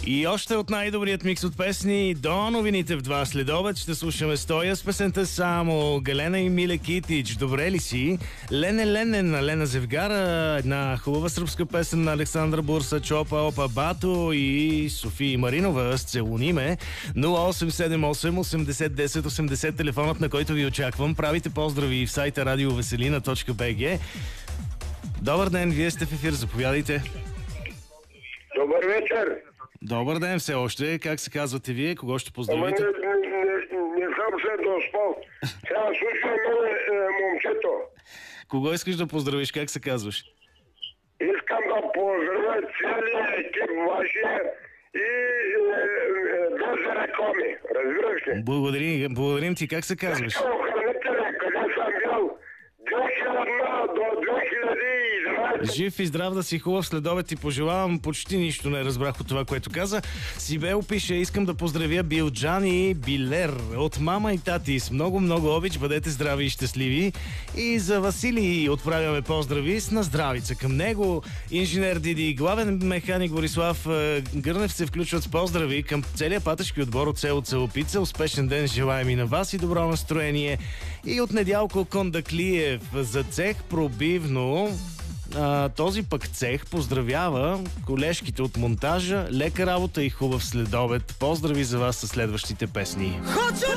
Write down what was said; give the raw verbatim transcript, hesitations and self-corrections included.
И още от най-добрият микс от песни до новините в два следобед ще слушаме Стоя с песента само Галена и Миле Китич. Добре ли си? Лене Лене на Лена Зевгара, една хубава сръбска песен на Александра Бурса, Чопа Опа Бато и София Маринова с Целуни ме. нула осем седем осем осемдесет десет осемдесет, телефонът, на който ви очаквам. Правите поздрави в сайта радиовеселина точка би джи. Добър ден, вие сте в ефир, заповядайте. Добър вечер. Добър ден все още. Как се казвате вие? Кого ще Ама поздравите? не, не, не, не съм се доспал. Сега слушам е, момчето. Кого искаш да поздравиш? Как се казваш? Искам да поздравя целия екип вашия и е, е, без реклами. Разбираш ли? Благодарим, благодарим ти. Как се казваш? Охранителя, къде съм бил две хиляди до две хиляди и единадесета. Жив и здрав да си, хубав следобед ти пожелавам. Почти нищо не разбрах от това, което каза. Сибел пише: искам да поздравя Билджани Билер от мама и тати. С много-много обич, бъдете здрави и щастливи. И за Василий отправяме поздрави с наздравица към него. Инженер Диди, главен механик Борислав Гърнев се включват с поздрави към целия патешки отбор от село Целопица. Успешен ден желаем и на вас и добро настроение. И от Недялко Кондаклиев за цех пробивно. А, този пък цех поздравява колежките от монтажа. Лека работа и хубав следобед. Поздрави за вас със следващите песни.